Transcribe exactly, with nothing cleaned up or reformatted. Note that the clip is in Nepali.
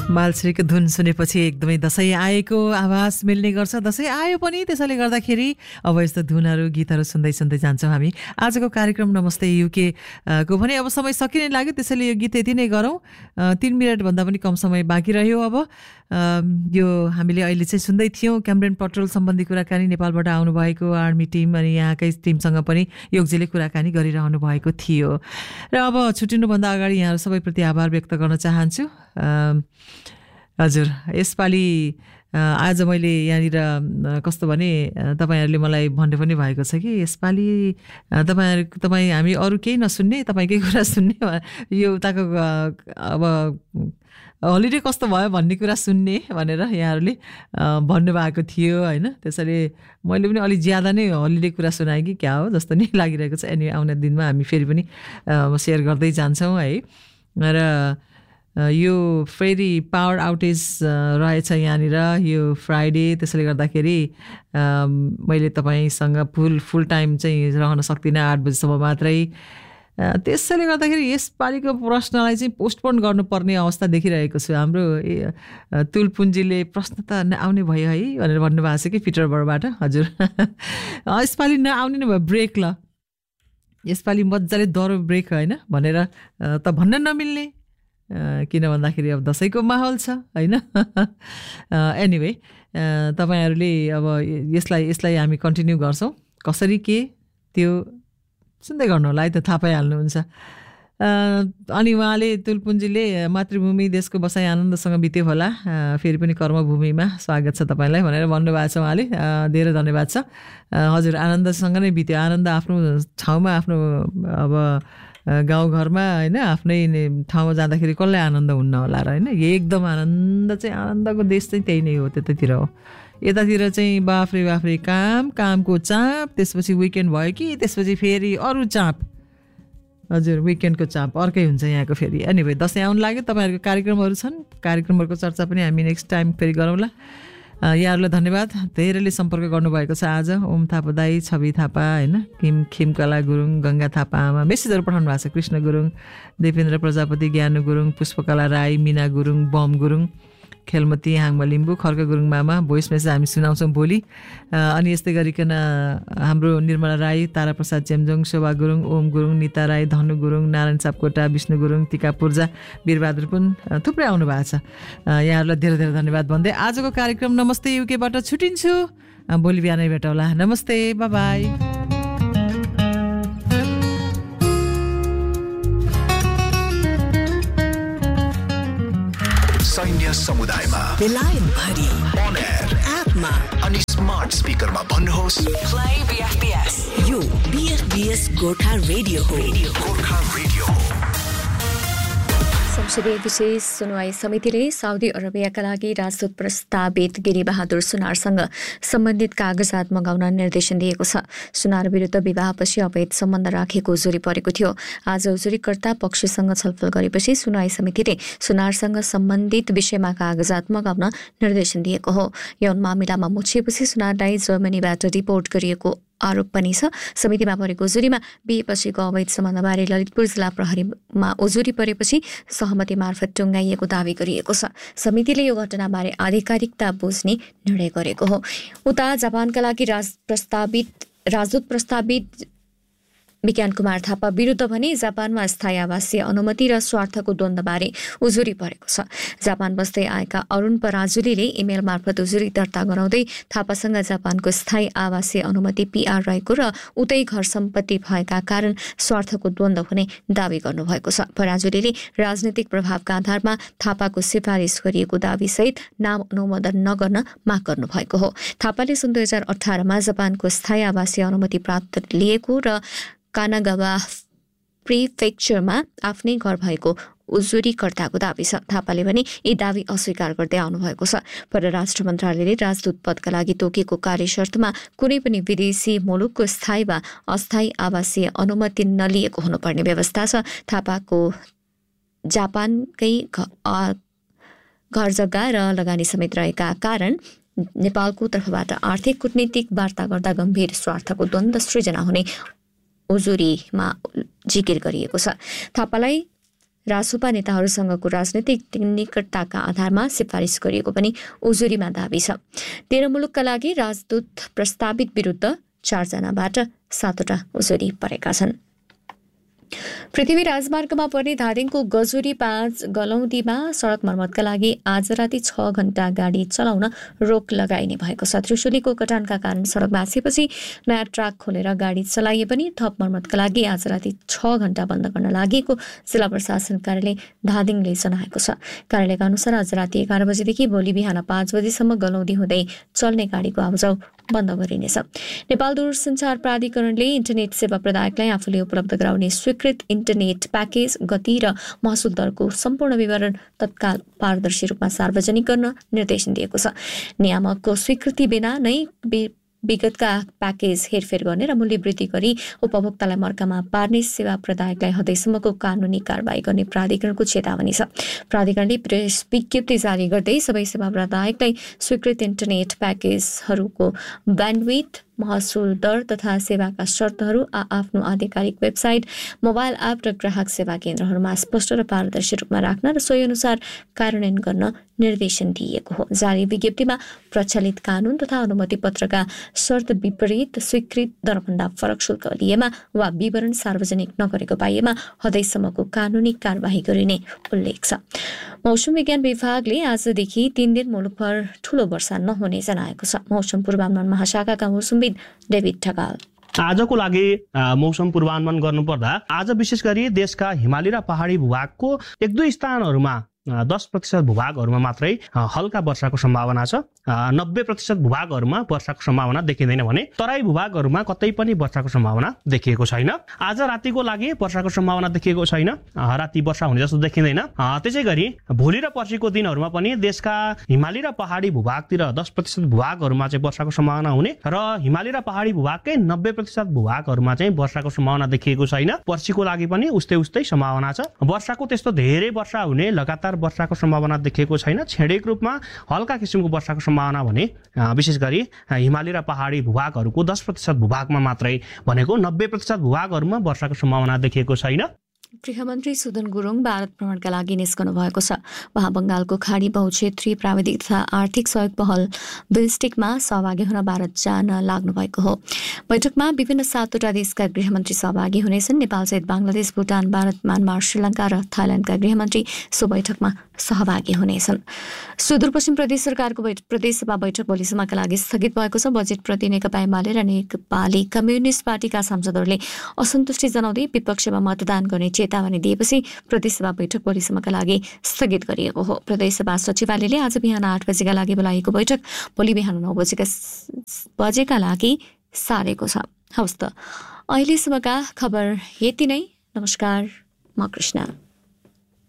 मालश्रीको धुन सुनेपछि एकदमै दसैँ आएको आवाज मिल्ने गर्छ। दसैँ आयो पनि, त्यसैले गर्दाखेरि अब यस्तो धुनहरू गीतहरू सुन्दै सुन्दै जान्छौँ हामी। आजको कार्यक्रम नमस्ते युके को भने अब समय सकिने लाग्यो, त्यसैले यो गीत यति नै गरौँ। तीन मिनटभन्दा पनि कम समय बाँकी रह्यो। अब यो हामीले अहिले चाहिँ सुन्दै थियौँ क्यामरेन पेट्रोल सम्बन्धी कुराकानी, नेपालबाट आउनुभएको आर्मी टिम अनि यहाँकै टिमसँग पनि योगजीले कुराकानी गरिरहनु भएको थियो। र अब छुट्टिनुभन्दा अगाडि यहाँहरू सबैप्रति आभार व्यक्त गर्न चाहन्छु। हजुर, यसपालि आज मैले यहाँनिर कस्तो भने तपाईँहरूले मलाई भन्ने पनि भएको छ कि यसपालि तपाईँहरू तपाईँ हामी अरू केही नसुन्ने, तपाईँकै कुरा सुन्ने, यो उताको अब होलिडे कस्तो भयो भन्ने कुरा सुन्ने भनेर यहाँहरूले भन्नुभएको थियो होइन। त्यसैले मैले पनि अलिक ज्यादा नै होलिडे कुरा सुनाएँ कि क्या हो जस्तो नै लागिरहेको छ। अनि आउने दिनमा हामी फेरि पनि सेयर गर्दै जान्छौँ है। र यो फेरि पावर आउटेज रहेछ यहाँनिर यो फ्राइडे, त्यसैले गर्दाखेरि मैले तपाईँसँग फुल फुल टाइम चाहिँ रहन सक्दिनँ, आठ बजीसम्म मात्रै। त्यसैले गर्दाखेरि यसपालिको प्रश्नलाई चाहिँ पोस्टपोन गर्नुपर्ने अवस्था देखिरहेको छु। हाम्रो तुलपुन्जीले प्रश्न त नआउने भयो है भनेर भन्नुभएको छ कि पिटरबर्गबाट। हजुर, यसपालि नआउने नै भयो, ब्रेक ल यसपालि मजाले दरो ब्रेक होइन भनेर त भन्न नमिल्ने, किन भन्दाखेरि अब दसैँको माहौल छ होइन। एनिवे तपाईँहरूले अब यसलाई यसलाई हामी कन्टिन्यू गर्छौँ कसरी के त्यो सुन्दै गर्नु होला है, त थाहा पाइहाल्नुहुन्छ। अनि उहाँले तुलपुन्जीले मातृभूमि देशको बसाइ आनन्दसँग बित्यो होला, फेरि पनि कर्मभूमिमा स्वागत छ तपाईँलाई भनेर भन्नुभएको छ उहाँले। धेरै धन्यवाद छ। हजुर, आनन्दसँग नै बित्यो। आनन्द आफ्नो ठाउँमा, आफ्नो अब गाउँघरमा होइन, आफ्नै ठाउँमा जाँदाखेरि कसलाई आनन्द हुन्न होला र होइन। एकदम आनन्द चाहिँ आनन्दको देश चाहिँ त्यही नै हो, त्यतातिर हो। यतातिर चाहिँ बाफ्रे बाफ्रे काम, कामको चाप, त्यसपछि विकेन्ड भयो कि त्यसपछि फेरि अरू चाप। हजुर, विकेन्डको चाप अर्कै हुन्छ यहाँको फेरि। एनिवे दसैँ आउनु लाग्यो, तपाईँहरूको कार्यक्रमहरू छन्, कार्यक्रमहरूको चर्चा पनि हामी नेक्स्ट टाइम फेरि गरौँला। यहाँहरूलाई धन्यवाद। धेरैले सम्पर्क गर्नुभएको छ आज। ओम थापा दाई, छवि थापा होइन, किम खिमकला गुरुङ, गङ्गा थापा आमा, मेसेजहरू पठाउनु भएको छ। कृष्ण गुरुङ, देवेन्द्र प्रजापति, ज्ञानु गुरुङ, पुष्पकला राई, मिना गुरुङ, बम गुरुङ, खेलमती हाङमा लिम्बू, खर्क गुरुङ मामा। भोइस मेसेज हामी सुनाउँछौँ भोलि। अनि यस्तै गरिकन हाम्रो निर्मला राई, तारा प्रसाद चेम्जोङ, शोभा गुरुङ, ओम गुरुङ, निता राई, धनु गुरुङ, नारायण सापकोटा, विष्णु गुरुङ, टिका पूर्जा, वीरबहादुर पुन, थुप्रै आउनु भएको छ। यहाँहरूलाई धेरै धेरै धन्यवाद भन्दै आजको कार्यक्रम नमस्ते युकेबाट छुटिन्छु। भोलि बिहानै भेटौँला। नमस्ते, बाई बाई। सैन्य समुदायमा बेलायतभरि अन एयर एपमा अनि स्मार्ट स्पिकरमा भन्नुहोस् प्ले बीएफपीएस। यो बीएफपीएस गोर्खा रेडियो हो। गोर्खा रेडियो हो। संसदीय विशेष सुनवाई समितिले साउदी अरबियाका लागि राजदूत प्रस्तावित गिरिबहादुर सुनारसँग सम्बन्धित कागजात मगाउन निर्देशन दिएको छ। सुनार विरुद्ध विवाहपछि अवैध सम्बन्ध राखेको उजुरी परेको थियो। आज उजुरीकर्ता पक्षसँग छलफल गरेपछि सुनवाई समितिले सुनारसँग सम्बन्धित विषयमा कागजात मगाउन निर्देशन दिएको हो। यौन मामिलामा मुछिएपछि सुनारलाई जर्मनीबाट डिपोर्ट गरिएको आरोप पनि छ। समितिमा परेको उजुरीमा बिहेपछिको अवैध सम्बन्धबारे ललितपुर जिल्ला प्रहरीमा उजुरी परेपछि सहमति मार्फत टुङ्गाइएको दावी गरिएको छ। समितिले यो घटनाबारे आधिकारिकता बुझ्ने निर्णय गरेको हो। उता जापानका लागि राज प्रस्तावित राजदूत प्रस्तावित विज्ञान कुमार थापा विरुद्ध भने जापानमा स्थायी आवासीय अनुमति र स्वार्थको द्वन्द्वबारे उजुरी परेको छ। जापान बस्दै आएका अरुण पराजुलीले इमेल मार्फत उजुरी दर्ता गराउँदै थापासँग जापानको स्थायी आवासीय अनुमति पीआर रहेको र उतै घर सम्पत्ति भएका कारण स्वार्थको द्वन्द्व हुने दावी गर्नुभएको छ। पराजुलीले राजनीतिक प्रभावका आधारमा थापाको सिफारिस गरिएको दावीसहित नाम अनुमोदन नगर्न माग गर्नुभएको हो। थापाले सन् दुई हजार अठारमा जापानको स्थायी आवासीय अनुमति प्राप्त लिएको र कानागावा प्रिफेक्चरमा आफ्नै घर भएको उजुरीकर्ताको दावी छ। थापाले भने यी दावी अस्वीकार गर्दै आउनुभएको छ। परराष्ट्र मन्त्रालयले राजदूत पदका लागि तोकेको कार्यशर्तमा कुनै पनि विदेशी मुलुकको स्थायी वा अस्थायी आवासीय अनुमति नलिएको हुनुपर्ने व्यवस्था छ। थापाको जापानकै घर जग्गा र लगानी समेत रहेका कारण नेपालको तर्फबाट आर्थिक कूटनीतिक वार्ता गर्दा गम्भीर स्वार्थको द्वन्द्व सृजना हुने उजुरीमा जिकिर गरिएको छ। थापालाई रासोपा नेताहरूसँगको राजनीतिक निकटताका आधारमा सिफारिस गरिएको पनि उजुरीमा दाबी छ। तेह्र मुलुकका लागि राजदूत प्रस्तावित विरुद्ध चारजनाबाट सातवटा उजुरी परेका छन्। पृथ्वी राजमार्गमा पर्ने धादिङको गजुरी पाँच गलौदीमा सडक मर्मतका लागि आज राति छ घण्टा गाडी चलाउन रोक लगाइने भएको छ। त्रिशुलीको कटानका कारण सडक भाँसिएपछि नयाँ ट्र्याक खोलेर गाडी चलाइए पनि थप मर्मतका लागि आज राति छ घण्टा बन्द गर्न लागेको जिल्ला प्रशासन कार्यालय धादिङले जनाएको छ। कार्यालयका अनुसार आज राति एघार बजेदेखि भोलि बिहान पाँच बजेसम्म गलौदी हुँदै चल्ने गाडीको आवाजाउ बन्द गरिनेछ। नेपाल दूरसञ्चार प्राधिकरणले इन्टरनेट सेवा प्रदायकलाई आफूले उपलब्ध गराउने स्वीकृत इन्टरनेट प्याकेज, गति र महसुल दरको सम्पूर्ण विवरण तत्काल पारदर्शी रूपमा सार्वजनिक गर्न निर्देशन दिएको छ। नियामकको स्वीकृति बिना नै विगतका प्याकेज हेरफेर गर्ने र मूल्य वृद्धि गरी उपभोक्तालाई मर्कामा पार्ने सेवा प्रदायकलाई हदैसम्मको कानुनी कारबाही गर्ने प्राधिकरणको चेतावनी छ। प्राधिकरणले प्रेस विज्ञप्ति जारी गर्दै सबै सेवा प्रदायकलाई स्वीकृत इन्टरनेट प्याकेजहरूको ब्यान्डविड्थ, महसुल दर तथा सेवाका शर्तहरू आ आफ्नो आधिकारिक वेबसाइट, मोबाइल एप र ग्राहक सेवा केन्द्रहरूमा स्पष्ट र पारदर्शी रूपमा राख्न र सोही अनुसार कार्यान्वयन गर्न निर्देशन दिइएको हो। जारी विज्ञप्तिमा प्रचलित कानुन तथा अनुमति पत्रका शर्त विपरीत स्वीकृत दरभन्दा फरक शुल्क लिएमा वा विवरण सार्वजनिक नगरेको पाइएमा हदैसम्मको कानुनी कारबाही गरिने उल्लेख छ। मौसम विज्ञान विभागले आजदेखि तीन दिन मुलुकभर ठूलो वर्षा नहुने जनाएको छ। मौसम पूर्वानुमान महाशाखाका मौसमविद डेभिड ढकाल आजको लागि मौसम पूर्वानुमान गर्नुपर्दा आज विशेष गरी देशका हिमाली र पहाडी भूभागको एक दुई स्थानहरूमा दस प्रतिशत भूभागहरूमा मात्रै हल्का वर्षाको सम्भावना छ। नब्बे प्रतिशत भूभागहरूमा वर्षाको सम्भावना देखिँदैन भने तराई भूभागहरूमा कतै पनि वर्षाको सम्भावना देखिएको छैन। आज रातिको लागि वर्षाको सम्भावना देखिएको छैन, राति वर्षा हुने जस्तो देखिँदैन। त्यसै गरी भोलि र पर्सिको दिनहरूमा पनि देशका हिमाली र पहाडी भूभागतिर दस प्रतिशत भूभागहरूमा चाहिँ वर्षाको सम्भावना हुने र हिमाली र पहाडी भूभागकै नब्बे प्रतिशत भूभागहरूमा चाहिँ वर्षाको सम्भावना देखिएको छैन। पर्सिको लागि पनि उस्तै उस्तै सम्भावना छ। वर्षाको त्यस्तो धेरै वर्षा हुने लगातार वर्षाको सम्भावना देखिएको छैन। छेडेको रूपमा हल्का किसिमको वर्षाको सम्भावना भने विशेष गरी हिमाली र पहाडी भूभागहरूको दस प्रतिशत भूभागमा मात्रै भनेको नब्बे प्रतिशत भूभागहरूमा वर्षाको सम्भावना देखिएको छैन। गृहमन्त्री सुदन गुरुङ भारत भ्रमणका लागि निस्कनु भएको छ। उहाँ बंगालको खाडी बहुक्षेत्रीय प्राविधिक तथा आर्थिक सहयोग पहल बिल्स्टिकमा सहभागी हुन भारत जान लाग्नु भएको हो। बैठकमा विभिन्न सातवटा देशका गृहमन्त्री सहभागी हुनेछन्। नेपालसहित बङ्गलादेश, भुटान, भारत, म्यानमार, श्रीलङ्का र थाइल्याण्डका गृहमन्त्री सो बैठकमा सहभागी हुनेछन्। सुदूरपश्चिम प्रदेश सरकारको प्रदेशसभा बैठक भोलिसम्मका लागि स्थगित भएको छ। बजेटप्रति नेकपा एमाले र नेपाली कम्युनिस्ट पार्टीका सांसदहरूले असन्तुष्टि जनाउँदै विपक्षमा मतदान गर्ने चेतावनी दिएपछि प्रदेशसभा बैठक भोलिसम्मका लागि स्थगित गरिएको हो। प्रदेशसभा सचिवालयले आज बिहान आठ बजेका लागि बोलाएको बैठक भोलि बिहान नौ बजेका बजेका लागि सारेको छ। हवस् त, अहिलेसम्मका खबर यति नै। नमस्कार, म कृष्ण।